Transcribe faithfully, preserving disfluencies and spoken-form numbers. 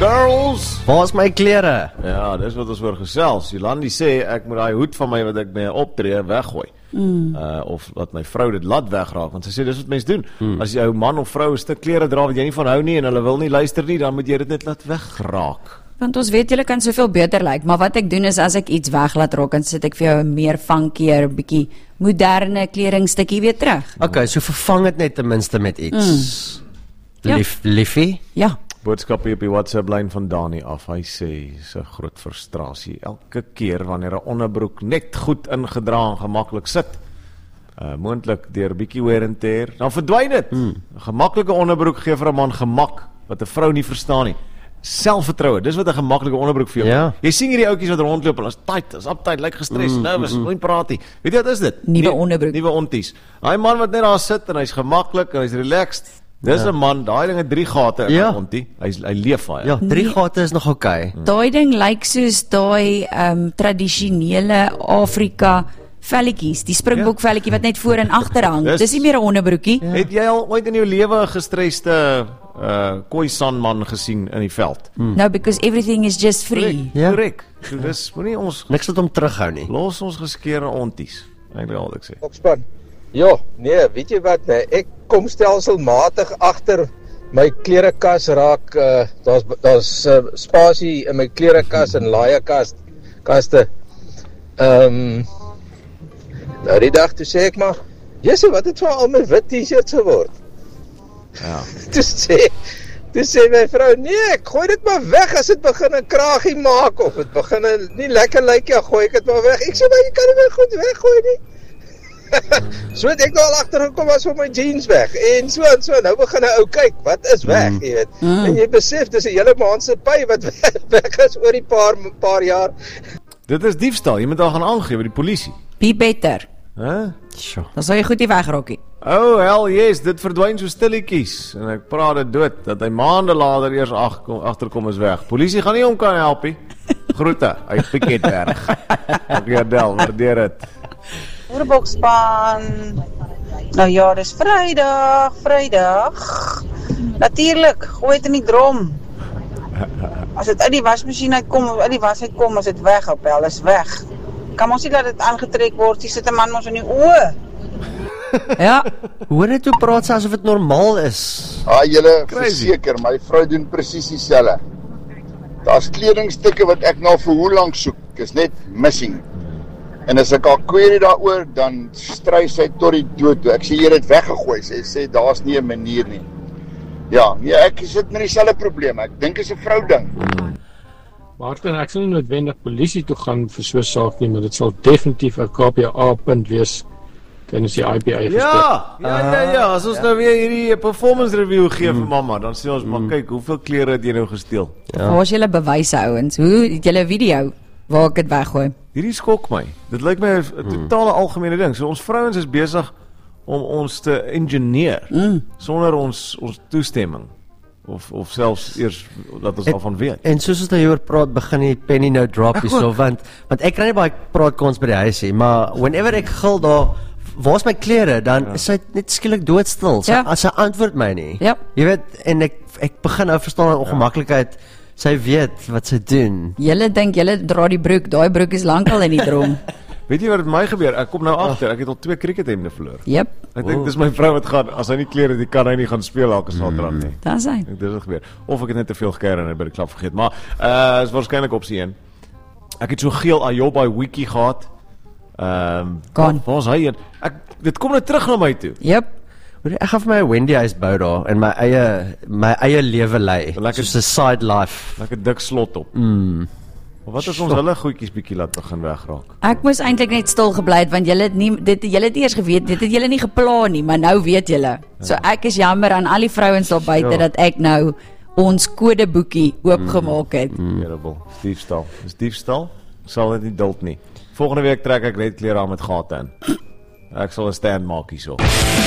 girls. Waar is my klere? Ja, dis wat ons oor gesels. Jolandi sê, ek moet daai hoed van my wat ek mee optree, weggooi. Mm. Uh, of dat my vrou dit laat wegraak, want sy sê, dis wat mense doen. Mm. As jou man of vrou 'n stuk klere dra wat jy nie van hou nie, en hulle wil nie luister nie, dan moet jy dit net laat wegraak. Want ons weet julle kan soveel beter lyk, like, maar wat ek doen is as ek iets weg laat raak, dan sit ek vir jou 'n meer funkier, bietjie moderne kledingstukkie weer terug. Okay, so vervang dit net ten minste met iets. Mm. Lief, ja. Liefie? Ja. Boodskap hier op die WhatsApp-lyn van Dani af. Hy sê, dis 'n groot frustrasie. Elke keer wanneer 'n onderbroek net goed ingedra en gemaklik sit, uh, moontlik deur 'n bietjie wear and tear, dan verdwyn dit. Mm. 'n Gemaklike onderbroek gee vir 'n man gemak wat 'n vrou nie verstaan nie. Selfvertroue, dis wat 'n gemaklike onderbroek vir jou. Ja. Jy sien hierdie ouetjies wat rondloop, hulle is tight, is uptight, lyk gestres, mm, nervous, mm, nie praat nie. Weet jy wat is dit? Nuwe onderbroek. Nuwe onties. Daai man wat net daar sit en hy's gemaklik en hy's relaxed. Dis 'n ja. man, daai ding het drie gate in ja. 'n ontie. Hy hy leef baie. Ja, drie nee. gate is nog oukei. Okay. Daai ding lyk soos daai um, tradisionele Afrika velletjies, die springbok velletjie wat net voor en agter hang. Dis, dis nie meer 'n onderbroekie. Ja. Het jy al ooit in jou lewe 'n gestreste uh Khoisan man gesien in die veld? Hmm. No, because everything is just free. Korrek. Ja. So dis moenie ons niks wat om terughou nie. Los ons geskeurde onties. Eintlik al wat ek sê. Opspan. Ja, nee, weet jy wat, nee, ek kom stelselmatig agter my klerekas raak, uh, daar's daar's uh, spasie in my klerekas en laaikas kaste. Ehm um, nou die dag toe sê ek maar, "Jesse, wat het van al my wit T-shirts geword?" Ja. Toe sê Toe sê my vrou, "Nee, ek gooi dit maar weg as dit begin 'n kragie maak of dit begin nie lekker lyk nie, gooi ek dit maar weg." Ek sê, "Maar jy kan dit weer goed weggooi nie." So het ek nou al agtergekom as vir my jeans weg en so en so, nou begin hy ou kyk, wat is weg, mm. jy weet. Mm. En jy besef dis 'n hele maand se pay wat weg is oor die paar paar jaar. Dit is diefstal, jy moet daar gaan aangee by die polisie. Be better. Hæ? Huh? Sure. Dan sal jy goed nie wegraakie. Oh, hell yes, dit verdwyn so stilletjies en ek praat dit dood dat hy maande later eers agterkom is weg. Polisie gaan nie om kan help nie. Groete uit Piketberg. Ek Jadel, waardeer dit. Boerboksspan. Nou ja, dis Vrydag, Vrydag. Natuurlik, gooi dit in die drom. As dit uit die wasmasjien uitkom of uit die was uitkom, as dit weg op, wel is weg. Kan ons nie laat dit aangetrek word, jy sit 'n man ons in die oë. Ja, hoor net hoe praat sy asof dit normaal is. Ah, julle verseker, my vrou doen presies dieselfde. Daar's kledingstukke wat ek nou vir hoe lank soek, is net missing. En as ek haar query daaroor, dan stry sy tot die dood. Ek sê jy het dit weggegooi. Sy sê daar's nie 'n manier nie. Ja, nee, ek sit met dieselfde probleem. Ek dink dit is 'n vrou ding. Maar ek sal nie noodwendig polisie toe gaan vir so 'n saak nie, maar dit sal definitief 'n K P A punt wees. Dan is die I P A gesprek. Ja, ja, ja, ja, as ons ja. nou weer hierdie performance review gee mm. vir mamma, dan sê ons, mm. maar kyk, hoeveel klere het jy nou gesteel? Ja. Waar is julle bewyse, ouens? Hoe het julle video waar ek dit weggooi? Hierdie skok my. Dit lyk my 'n totale algemene ding. So ons vrouens is besig om ons te engineer mm. sonder ons ons toestemming of of selfs eers laat ons daarvan weet. En soos ons daaroor praat, begin die penny nou drop hierso, want want ek kry nie baie praatkans by die huis nie, maar whenever ek gil daar, waar's my klere, dan ja. is hy net skielik doodstil. Sy, ja. sy antwoord my nie. Ja. Jy weet, en ek ek begin nou verstaan die ongemaklikheid. Ja. Sy weet wat sy doen. Julle dink julle dra die broek, daai broek is lankal in die drom. Weet jy wat met my gebeur? Ek kom nou agter, ek het al twee crickethemde verloor. Yep. Ek dink dis my vrou wat gaan, as hy nie klere het, kan hy nie gaan speel elke Saterdag nie. Dan sy. Ek dink dis wat gebeur. Of ek het net te veel gekuier en by die klap vergeet, maar uh is waarskynlik opsie een. Ek het so geel Ayoba wiki gehad. Ehm, um, waar's hy? Ek dit kom net terug na my toe. Yep. Ek gaan vir my 'n Wendy huis bou daar en my eie my eie lewe lei. Soos 'n side life. Lekker dik slot op. Mm. Wat as ons hulle goedjies bietjie laat begin wegraak? Ek moes eintlik net stil gebly het want julle het nie dit julle het eers geweet, dit het julle nie geplan nie, maar nou weet julle. So ek is jammer aan al die vrouens daar buite ja. dat ek nou ons kodeboekie oopgemaak het. Mm. Terrible. Diefstal. Dis diefstal. Sal dit nie duld nie. Volgende week trek ek net klere aan met gate in. Ek sal 'n stand maak hierso.